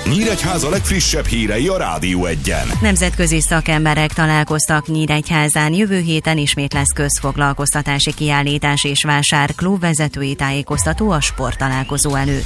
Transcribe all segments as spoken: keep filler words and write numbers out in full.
Nyíregyháza legfrissebb hírei a Rádió Egyen. Nemzetközi szakemberek találkoztak Nyíregyházán, jövő héten ismét lesz közfoglalkoztatási kiállítás és vásár, klubvezetői tájékoztató a sporttalálkozó előtt.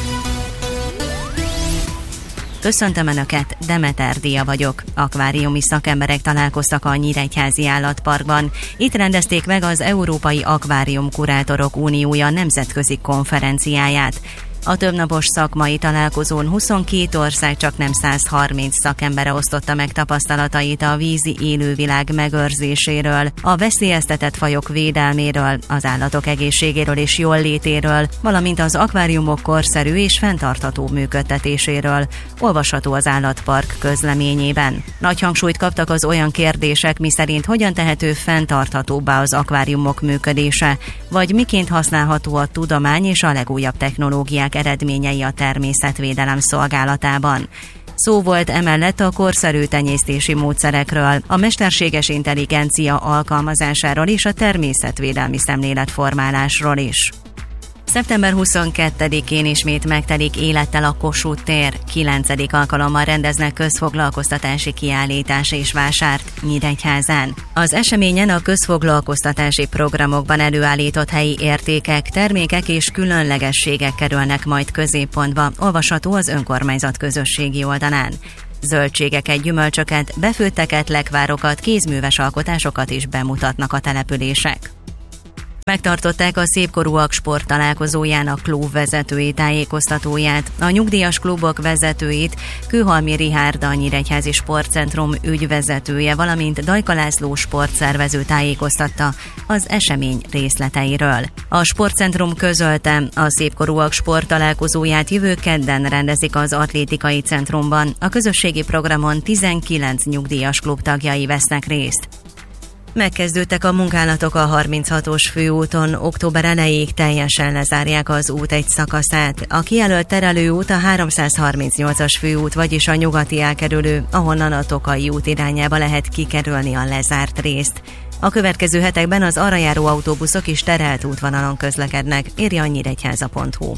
Köszöntöm Önöket, Demeter Dia vagyok. Akváriumi szakemberek találkoztak a Nyíregyházi Állatparkban. Itt rendezték meg az Európai Akvárium Kurátorok Uniója nemzetközi konferenciáját. A többnapos szakmai találkozón huszonkét ország csaknem száz harminc szakembere osztotta meg tapasztalatait a vízi élővilág megőrzéséről, a veszélyeztetett fajok védelméről, az állatok egészségéről és jóllétéről, valamint az akváriumok korszerű és fenntartható működtetéséről, olvasható az állatpark közleményében. Nagy hangsúlyt kaptak az olyan kérdések, miszerint hogyan tehető fenntarthatóbbá az akváriumok működése, vagy miként használható a tudomány és a legújabb technológiák eredményei a természetvédelem szolgálatában. Szó volt emellett a korszerű tenyésztési módszerekről, a mesterséges intelligencia alkalmazásáról és a természetvédelmi szemléletformálásról is. szeptember huszonkettedikén ismét megtelik élettel a Kossuth tér. Kilencedik alkalommal rendeznek közfoglalkoztatási kiállítás és vásárt Nyíregyházán. Az eseményen a közfoglalkoztatási programokban előállított helyi értékek, termékek és különlegességek kerülnek majd középpontba, olvasható az önkormányzat közösségi oldalán. Zöldségeket, gyümölcsöket, befőtteket, lekvárokat, kézműves alkotásokat is bemutatnak a települések. Megtartották a szépkorúak sporttalálkozójának klubvezetői tájékoztatóját. A nyugdíjas klubok vezetőit Kőhalmi Richárd, a Nyíregyházi Sportcentrum ügyvezetője, valamint Dajka László sportszervező tájékoztatta az esemény részleteiről. A sportcentrum közölte, a szépkorúak sporttalálkozóját jövő kedden rendezik az atlétikai centrumban. A közösségi programon tizenkilenc nyugdíjas klub tagjai vesznek részt. Megkezdődtek a munkálatok a harminchatos főúton, október elejéig teljesen lezárják az út egy szakaszát. A kijelölt terelőút a háromszázharmincnyolcas főút, vagyis a nyugati elkerülő, ahonnan a Tokai út irányába lehet kikerülni a lezárt részt. A következő hetekben az arra járó autóbuszok is terelt útvonalon közlekednek, írja a nyíregyháza pont hu.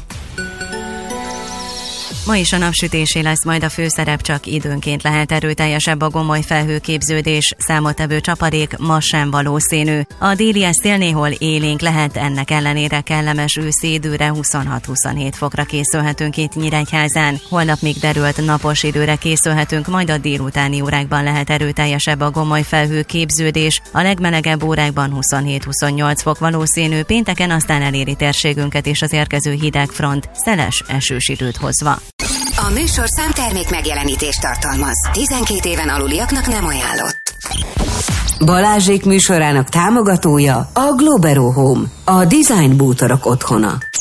Ma is a napsütésé lesz majd a főszerep, csak időnként lehet erőteljesebb a gomoly felhőképződés, számottevő csapadék ma sem valószínű. A déli szél néhol élénk lehet, ennek ellenére kellemes őszi időre huszonhat-huszonhét fokra készülhetünk itt Nyíregyházán. Holnap még derült napos időre készülhetünk, majd a délutáni órákban lehet erőteljesebb a gomoly felhőképződés, a legmelegebb órákban huszonhét-huszonnyolc fok valószínű, pénteken aztán eléri térségünket és az érkező hideg front, szeles esős időt hozva. A műsorszám termék megjelenítést tartalmaz. tizenkét éven aluliaknak nem ajánlott. Balázsék műsorának támogatója a Globero Home, a design bútorok otthona.